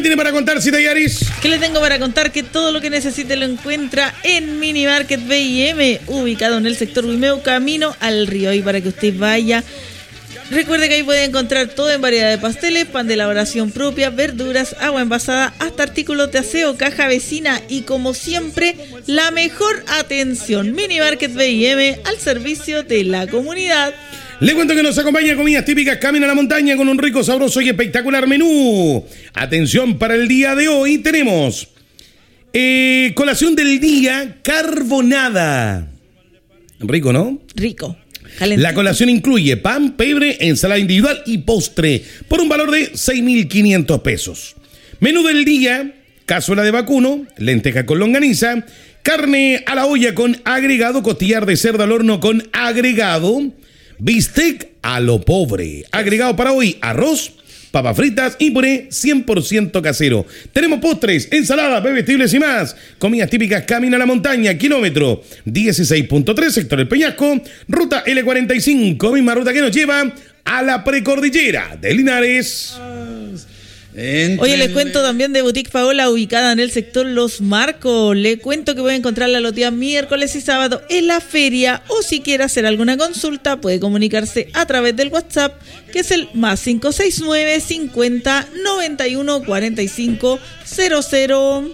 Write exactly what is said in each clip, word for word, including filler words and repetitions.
tiene para contar, Cita Yaris? ¿Qué le tengo para contar? Que todo lo que necesite lo encuentra en Mini Market B y M, ubicado en el sector Guimeo, camino al río. Y para que usted vaya, recuerde que ahí puede encontrar todo en variedad de pasteles, pan de elaboración propia, verduras, agua envasada, hasta artículos de aseo, caja vecina y, como siempre, la mejor atención. Mini Market B y M, al servicio de la comunidad. Le cuento que nos acompaña comidas típicas Camino a la Montaña con un rico, sabroso y espectacular menú. Atención, para el día de hoy tenemos eh, colación del día, carbonada. Rico, ¿no? Rico. Calentito. La colación incluye pan, pebre, ensalada individual y postre por un valor de seis mil quinientos pesos. Menú del día, cazuela de vacuno, lenteja con longaniza, carne a la olla con agregado, costillar de cerdo al horno con agregado, bistec a lo pobre. Agregado para hoy, arroz, papas fritas y puré cien por ciento casero. Tenemos postres, ensaladas, bebestibles y más. Comidas típicas Camino a la Montaña, kilómetro dieciséis punto tres, sector El Peñasco, ruta L cuarenta y cinco, misma ruta que nos lleva a la precordillera de Linares. Oye, les cuento también de Boutique Paola, ubicada en el sector Los Marcos. Le cuento que puede encontrarla los días miércoles y sábado en la feria, o si quiere hacer alguna consulta puede comunicarse a través del WhatsApp, que es el más cinco seis nueve, cincuenta, noventa y uno, cuarenta y cinco, cero cero.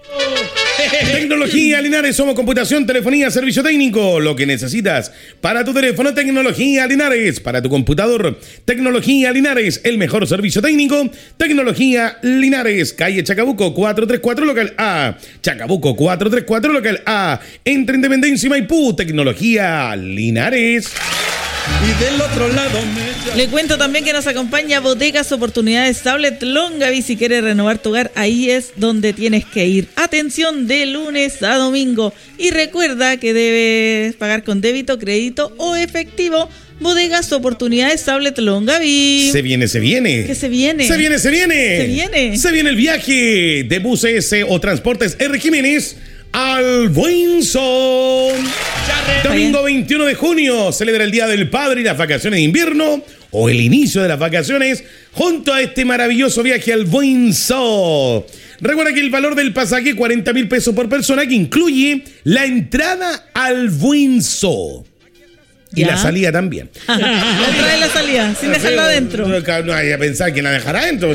Tecnología Linares, somos computación, telefonía, servicio técnico. Lo que necesitas para tu teléfono, Tecnología Linares. Para tu computador, Tecnología Linares. El mejor servicio técnico, Tecnología Linares. Calle Chacabuco cuatrocientos treinta y cuatro, local A. Chacabuco cuatrocientos treinta y cuatro, local A. Entre Independencia y Maipú, Tecnología Linares. Y del otro lado me... Le cuento también que nos acompaña Bodegas Oportunidades Tablet Longaví. Si quieres renovar tu hogar, ahí es donde tienes que ir. Atención de lunes a domingo. Y recuerda que debes pagar con débito, crédito o efectivo. Bodegas Oportunidades Tablet Longaví. Se viene, se viene. ¿Qué se viene? Se viene, se viene. Se viene. Se viene el viaje de buses o transportes R. Jiménez al Buen Sol. Domingo veintiuno de junio celebra el Día del Padre y las vacaciones de invierno, o el inicio de las vacaciones, junto a este maravilloso viaje al Buen Sol. Recuerda que el valor del pasaje, cuarenta mil pesos por persona, que incluye la entrada al Buen Sol. Y ¿Ya? La salida también. La entrada y la salida, sin dejarla adentro. No, no, no hay a pensar que la dejará adentro.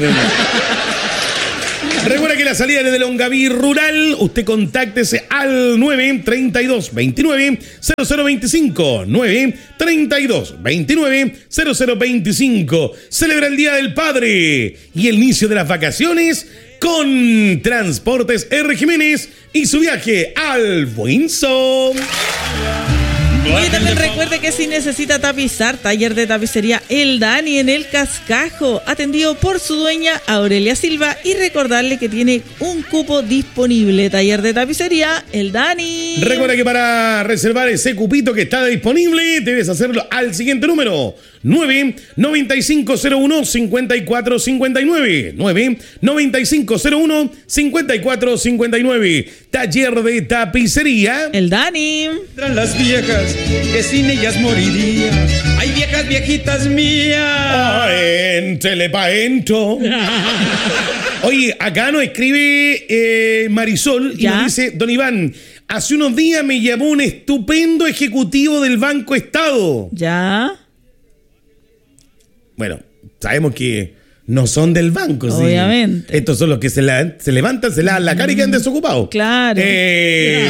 Recuerda que la salida es de Longaví Rural. Usted contáctese al nueve treinta y dos veintinueve cero cero veinticinco. nueve treinta y dos veintinueve cero cero veinticinco. Celebra el Día del Padre y el inicio de las vacaciones con Transportes R. Jiménez y su viaje al Buen Sol. Oye, también recuerde que si necesita tapizar, taller de tapicería El Dani en El Cascajo, atendido por su dueña Aurelia Silva, y recordarle que tiene un cupo disponible. Taller de tapicería El Dani. Recuerda que para reservar ese cupito que está disponible, debes hacerlo al siguiente número: nueve noventa y cinco cero uno cincuenta y cuatro cincuenta y nueve. nueve noventa y cinco cero uno cincuenta y cuatro cincuenta y nueve. Taller de tapicería El Dani. Tras las viejas, que sin ellas moriría. Hay viejas viejitas mías. Entele pa' ento. Oye, acá nos escribe eh, Marisol y ¿Ya? nos dice: don Iván, hace unos días me llamó un estupendo ejecutivo del Banco Estado. Ya. Bueno, sabemos que no son del banco, ¿sí? Obviamente. Estos son los que se, la, se levantan, se lavan la cara y quedan desocupados. Claro. Eh,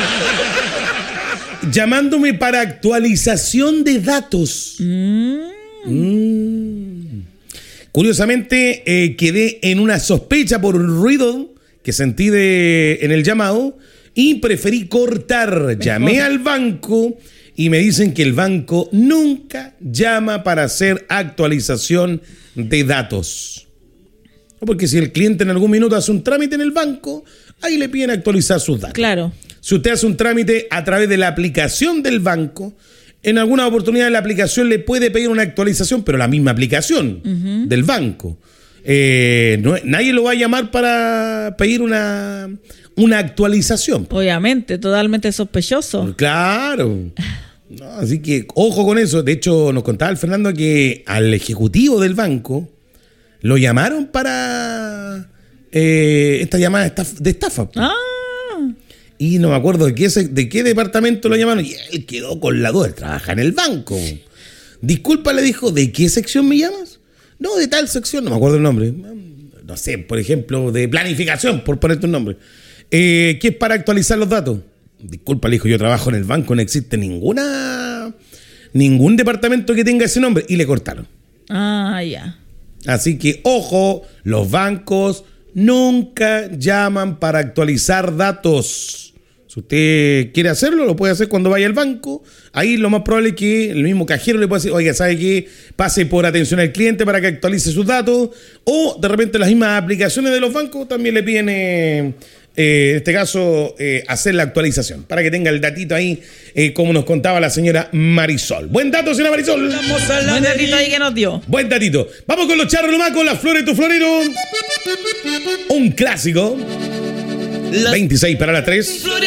llamándome para actualización de datos. Mm. Mm. Curiosamente, eh, quedé en una sospecha por ruido que sentí de, en el llamado y preferí cortar. Mejor. Llamé al banco y me dicen que el banco nunca llama para hacer actualización de datos. Porque si el cliente en algún minuto hace un trámite en el banco, ahí le piden actualizar sus datos. Claro. Si usted hace un trámite a través de la aplicación del banco, en alguna oportunidad la aplicación le puede pedir una actualización, pero la misma aplicación uh-huh. del banco. Eh, no, nadie lo va a llamar para pedir una, una actualización. Obviamente, totalmente sospechoso. Claro. No, así que ojo con eso. De hecho, nos contaba el Fernando que al ejecutivo del banco lo llamaron para eh, esta llamada de estafa. De estafa. Ah. Y no me acuerdo de qué, de qué departamento lo llamaron. Y él quedó con la duda. Él trabaja en el banco. Disculpa, le dijo, ¿de qué sección me llamas? No, de tal sección, no me acuerdo el nombre. No sé, por ejemplo, de planificación, por ponerte un nombre. Eh, ¿Qué es para actualizar los datos? Disculpa, le dijo, yo trabajo en el banco, no existe ninguna ningún departamento que tenga ese nombre. Y le cortaron. Ah, ya. Así que, ojo, los bancos nunca llaman para actualizar datos. Si usted quiere hacerlo, lo puede hacer cuando vaya al banco. Ahí lo más probable es que el mismo cajero le pueda decir, oiga, ¿sabe qué? Pase por atención al cliente para que actualice sus datos. O de repente las mismas aplicaciones de los bancos también le piden, eh, eh, en este caso, eh, hacer la actualización. Para que tenga el datito ahí, eh, como nos contaba la señora Marisol. Buen dato, señora Marisol. Buen datito ahí que nos dio. Buen datito. Vamos con los charros nomás, con las flores de tu florero. Un clásico. veintiséis para las tres.